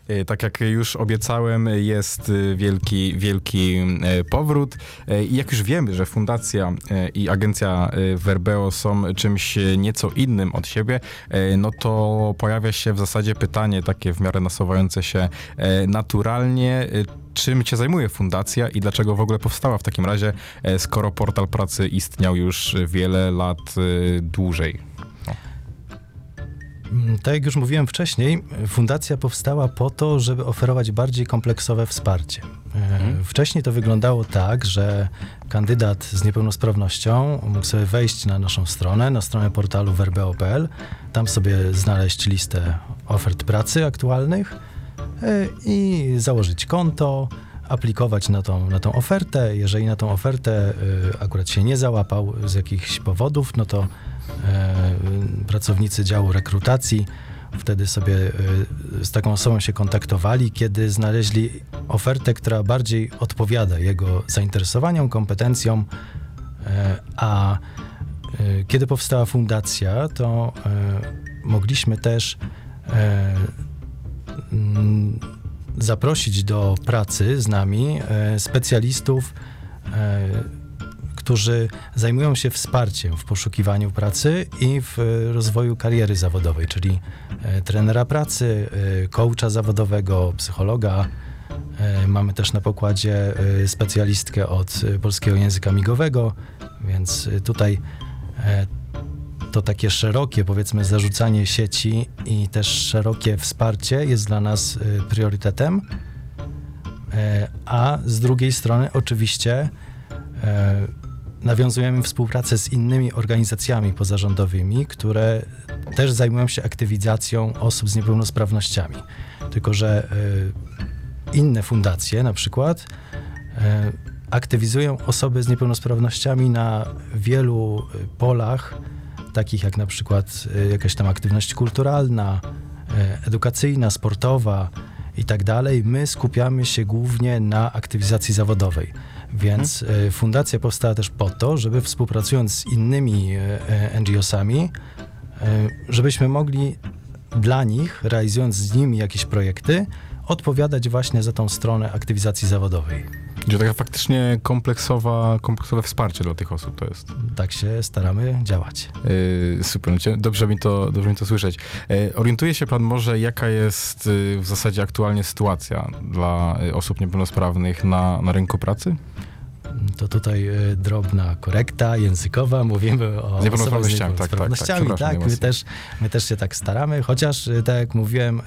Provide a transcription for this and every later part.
Tak jak już obiecałem, jest wielki powrót i jak już wiemy, że fundacja i agencja Verbeo są czymś nieco innym od siebie, no to pojawia się w zasadzie pytanie takie w miarę nasuwające się naturalnie, czym się zajmuje fundacja i dlaczego w ogóle powstała w takim razie, skoro portal pracy istniał już wiele lat dłużej. Tak jak już mówiłem wcześniej, fundacja powstała po to, żeby oferować bardziej kompleksowe wsparcie. Wcześniej to wyglądało tak, że kandydat z niepełnosprawnością mógł sobie wejść na naszą stronę, na stronę portalu verbeo.pl, tam sobie znaleźć listę ofert pracy aktualnych i założyć konto, aplikować na tą ofertę. Jeżeli na tą ofertę akurat się nie załapał z jakichś powodów, no to pracownicy działu rekrutacji wtedy sobie z taką osobą się kontaktowali, kiedy znaleźli ofertę, która bardziej odpowiada jego zainteresowaniom, kompetencjom, a kiedy powstała fundacja, to mogliśmy też zaprosić do pracy z nami specjalistów, którzy zajmują się wsparciem w poszukiwaniu pracy i w rozwoju kariery zawodowej, czyli trenera pracy, coacha zawodowego, psychologa. Mamy też na pokładzie specjalistkę od polskiego języka migowego, więc tutaj to takie szerokie, powiedzmy, zarzucanie sieci i też szerokie wsparcie jest dla nas priorytetem, a z drugiej strony oczywiście nawiązujemy współpracę z innymi organizacjami pozarządowymi, które też zajmują się aktywizacją osób z niepełnosprawnościami. Tylko że inne fundacje na przykład aktywizują osoby z niepełnosprawnościami na wielu polach, takich jak na przykład jakaś tam aktywność kulturalna, edukacyjna, sportowa i tak dalej. My skupiamy się głównie na aktywizacji zawodowej. Więc fundacja powstała też po to, żeby współpracując z innymi NGO-sami, żebyśmy mogli dla nich, realizując z nimi jakieś projekty, odpowiadać właśnie za tą stronę aktywizacji zawodowej. Czyli taka faktycznie kompleksowe wsparcie dla tych osób to jest. Tak się staramy działać. Super, dobrze mi to słyszeć. Orientuje się pan może, jaka jest w zasadzie aktualnie sytuacja dla osób niepełnosprawnych na rynku pracy? To tutaj drobna korekta językowa, mówimy o niepełnosprawnościami. Tak, my też się tak staramy, chociaż tak jak mówiłem,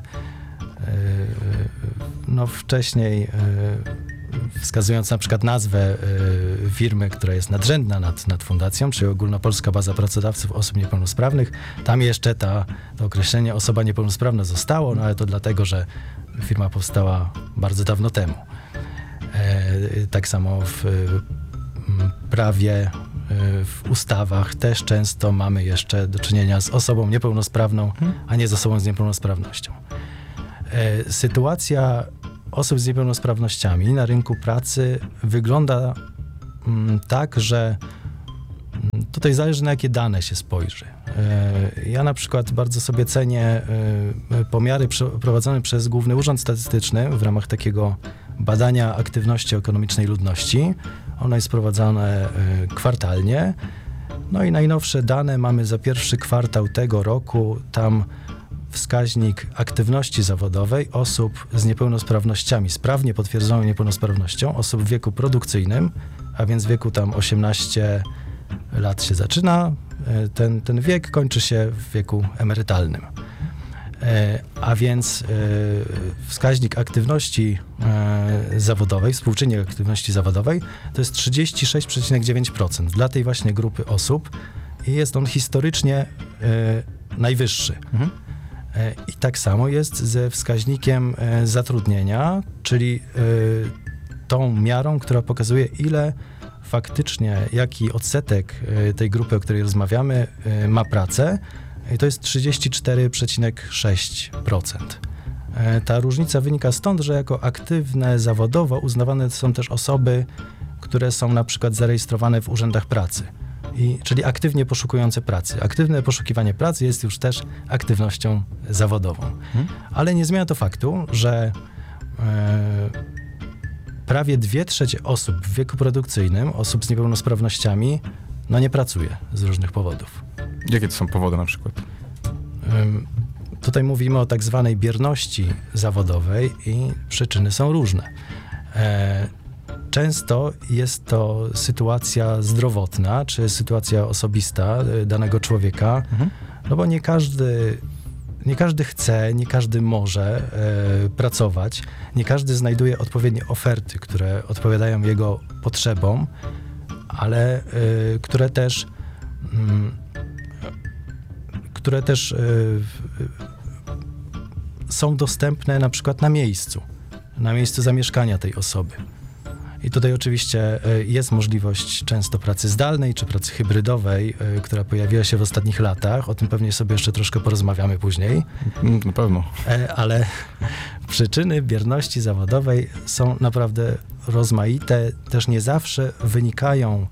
no wcześniej wskazując na przykład nazwę firmy, która jest nadrzędna nad fundacją, czyli Ogólnopolska Baza Pracodawców Osób Niepełnosprawnych, tam jeszcze to określenie osoba niepełnosprawna zostało, no ale to dlatego, że firma powstała bardzo dawno temu. Tak samo w prawie, w ustawach też często mamy jeszcze do czynienia z osobą niepełnosprawną, a nie z osobą z niepełnosprawnością. Sytuacja osób z niepełnosprawnościami na rynku pracy wygląda tak, że tutaj zależy, na jakie dane się spojrzy. Ja na przykład bardzo sobie cenię pomiary prowadzone przez Główny Urząd Statystyczny w ramach takiego badania aktywności ekonomicznej ludności. Ono jest prowadzone kwartalnie. No i najnowsze dane mamy za pierwszy kwartał tego roku. Tam wskaźnik aktywności zawodowej osób z niepełnosprawnościami, sprawnie potwierdzoną niepełnosprawnością, osób w wieku produkcyjnym, a więc w wieku tam 18 lat się zaczyna, ten wiek kończy się w wieku emerytalnym. A więc wskaźnik aktywności zawodowej, współczynnik aktywności zawodowej to jest 36,9% dla tej właśnie grupy osób i jest on historycznie najwyższy. I tak samo jest ze wskaźnikiem zatrudnienia, czyli tą miarą, która pokazuje, ile faktycznie, jaki odsetek tej grupy, o której rozmawiamy, ma pracę. I to jest 34,6%. Ta różnica wynika stąd, że jako aktywne zawodowo uznawane są też osoby, które są na przykład zarejestrowane w urzędach pracy. czyli aktywnie poszukujące pracy. Aktywne poszukiwanie pracy jest już też aktywnością zawodową. Ale nie zmienia to faktu, że prawie 2/3 osób w wieku produkcyjnym, osób z niepełnosprawnościami, nie pracuje z różnych powodów. Jakie to są powody na przykład? Tutaj mówimy o tak zwanej bierności zawodowej i przyczyny są różne. Często jest to sytuacja zdrowotna, czy sytuacja osobista danego człowieka, bo nie każdy chce, nie każdy może pracować, nie każdy znajduje odpowiednie oferty, które odpowiadają jego potrzebom, ale które też są dostępne na przykład na miejscu zamieszkania tej osoby. I tutaj oczywiście jest możliwość często pracy zdalnej czy pracy hybrydowej, która pojawiła się w ostatnich latach. O tym pewnie sobie jeszcze troszkę porozmawiamy później. Na pewno. Ale przyczyny bierności zawodowej są naprawdę rozmaite. Też nie zawsze wynikają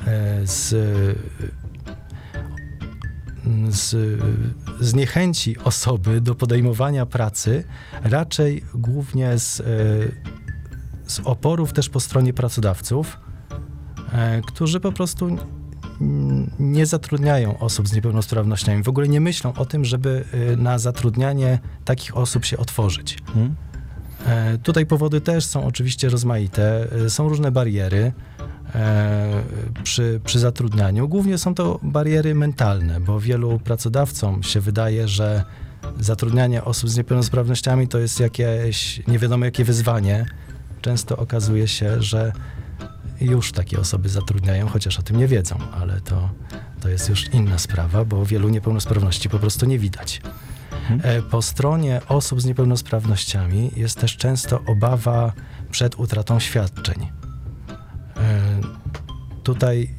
z niechęci osoby do podejmowania pracy, raczej głównie z oporów też po stronie pracodawców, którzy po prostu nie zatrudniają osób z niepełnosprawnościami. W ogóle nie myślą o tym, żeby na zatrudnianie takich osób się otworzyć. Tutaj powody też są oczywiście rozmaite. Są różne bariery przy zatrudnianiu. Głównie są to bariery mentalne, bo wielu pracodawcom się wydaje, że zatrudnianie osób z niepełnosprawnościami to jest jakieś nie wiadomo jakie wyzwanie. Często okazuje się, że już takie osoby zatrudniają, chociaż o tym nie wiedzą, ale to jest już inna sprawa, bo wielu niepełnosprawności po prostu nie widać. Po stronie osób z niepełnosprawnościami jest też często obawa przed utratą świadczeń. Tutaj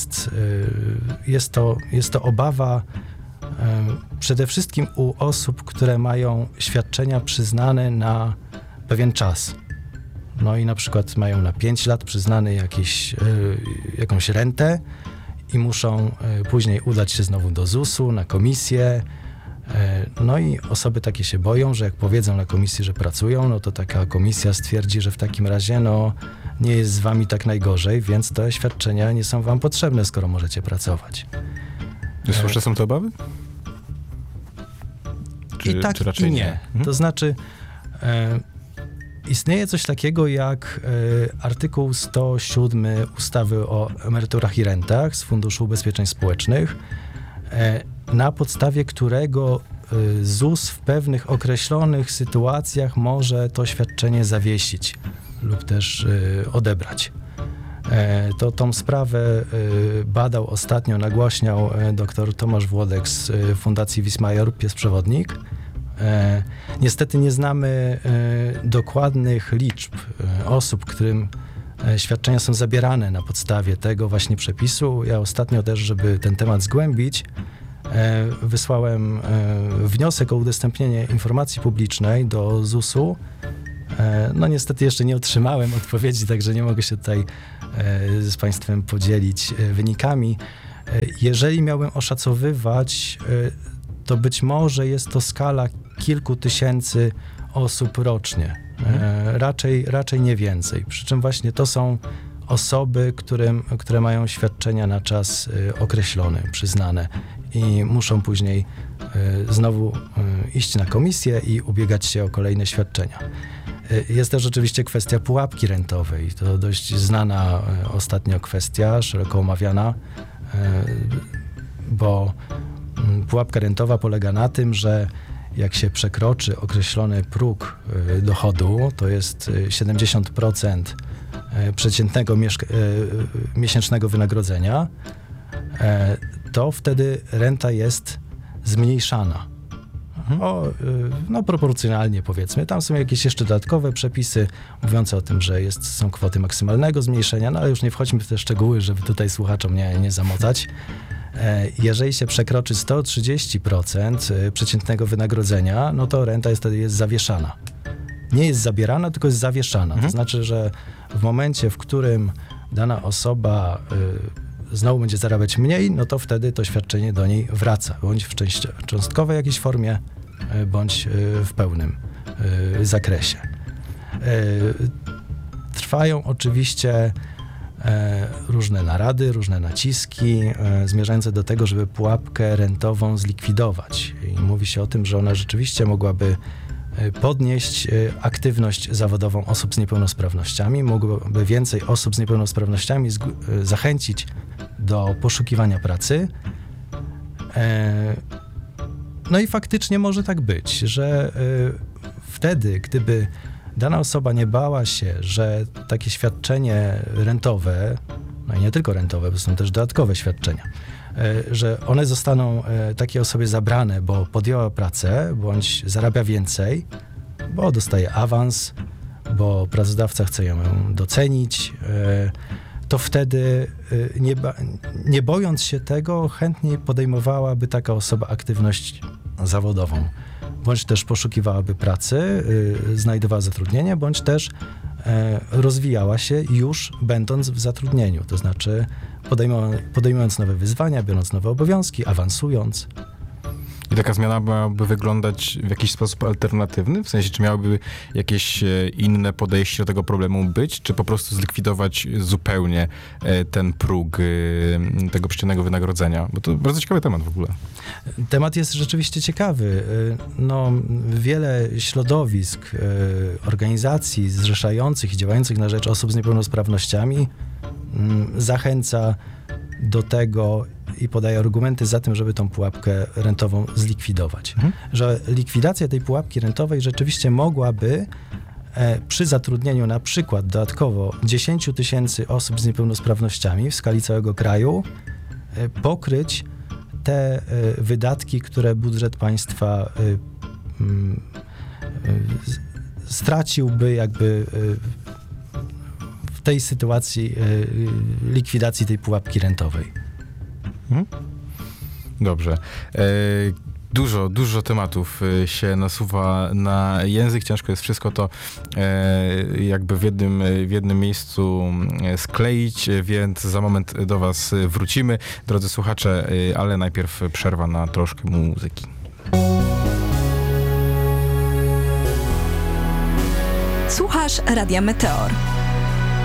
jest to obawa przede wszystkim u osób, które mają świadczenia przyznane na pewien czas. I na przykład mają na 5 lat przyznany jakąś rentę i muszą później udać się znowu do ZUS-u, na komisję. I osoby takie się boją, że jak powiedzą na komisji, że pracują, to taka komisja stwierdzi, że w takim razie nie jest z wami tak najgorzej, więc te świadczenia nie są wam potrzebne, skoro możecie pracować. Słuszne są te obawy? Czy raczej nie? To znaczy istnieje coś takiego jak artykuł 107 ustawy o emeryturach i rentach z Funduszu Ubezpieczeń Społecznych, na podstawie którego ZUS w pewnych określonych sytuacjach może to świadczenie zawiesić lub też odebrać. Tą sprawę badał ostatnio, nagłaśniał dr Tomasz Włodek z Fundacji Wismajor, pies przewodnik. Niestety nie znamy dokładnych liczb osób, którym świadczenia są zabierane na podstawie tego właśnie przepisu. Ja ostatnio też, żeby ten temat zgłębić, wysłałem wniosek o udostępnienie informacji publicznej do ZUS-u. Niestety jeszcze nie otrzymałem odpowiedzi, także nie mogę się tutaj z Państwem podzielić wynikami. Jeżeli miałbym oszacowywać, to być może jest to skala kilku tysięcy osób rocznie. Raczej nie więcej. Przy czym właśnie to są osoby, które mają świadczenia na czas określony, przyznane i muszą później znowu iść na komisję i ubiegać się o kolejne świadczenia. Jest też oczywiście kwestia pułapki rentowej. To dość znana ostatnio kwestia, szeroko omawiana, bo pułapka rentowa polega na tym, że jak się przekroczy określony próg dochodu, to jest 70% przeciętnego miesięcznego wynagrodzenia, to wtedy renta jest zmniejszana. Proporcjonalnie powiedzmy. Tam są jakieś jeszcze dodatkowe przepisy mówiące o tym, że są kwoty maksymalnego zmniejszenia, ale już nie wchodźmy w te szczegóły, żeby tutaj słuchaczom nie zamotać. Jeżeli się przekroczy 130% przeciętnego wynagrodzenia, to renta wtedy jest zawieszana. Nie jest zabierana, tylko jest zawieszana. To znaczy, że w momencie, w którym dana osoba znowu będzie zarabiać mniej, no to wtedy to świadczenie do niej wraca, bądź w cząstkowej jakiejś formie, bądź w pełnym zakresie. Trwają oczywiście różne narady, różne naciski zmierzające do tego, żeby pułapkę rentową zlikwidować. I mówi się o tym, że ona rzeczywiście mogłaby podnieść aktywność zawodową osób z niepełnosprawnościami, mogłoby więcej osób z niepełnosprawnościami zachęcić do poszukiwania pracy. No i faktycznie może tak być, że wtedy, gdyby dana osoba nie bała się, że takie świadczenie rentowe, no i nie tylko rentowe, bo są też dodatkowe świadczenia, że one zostaną takiej osobie zabrane, bo podjęła pracę, bądź zarabia więcej, bo dostaje awans, bo pracodawca chce ją docenić, to wtedy nie bojąc się tego, chętnie podejmowałaby taka osoba aktywność zawodową. Bądź też poszukiwałaby pracy, znajdowała zatrudnienie, bądź też rozwijała się już będąc w zatrudnieniu. To znaczy podejmując nowe wyzwania, biorąc nowe obowiązki, awansując. I taka zmiana miałaby wyglądać w jakiś sposób alternatywny? W sensie, czy miałoby jakieś inne podejście do tego problemu być, czy po prostu zlikwidować zupełnie ten próg tego przeciętnego wynagrodzenia? Bo to bardzo ciekawy temat w ogóle. Temat jest rzeczywiście ciekawy. No, wiele środowisk, organizacji zrzeszających i działających na rzecz osób z niepełnosprawnościami zachęca do tego i podaje argumenty za tym, żeby tą pułapkę rentową zlikwidować. Że likwidacja tej pułapki rentowej rzeczywiście mogłaby przy zatrudnieniu na przykład dodatkowo 10 000 osób z niepełnosprawnościami w skali całego kraju pokryć te wydatki, które budżet państwa straciłby jakby w tej sytuacji likwidacji tej pułapki rentowej. Dobrze. Dużo tematów się nasuwa na język. Ciężko jest wszystko to jakby w jednym miejscu skleić, więc za moment do was wrócimy. Drodzy słuchacze, ale najpierw przerwa na troszkę muzyki. Słuchasz Radia Meteor.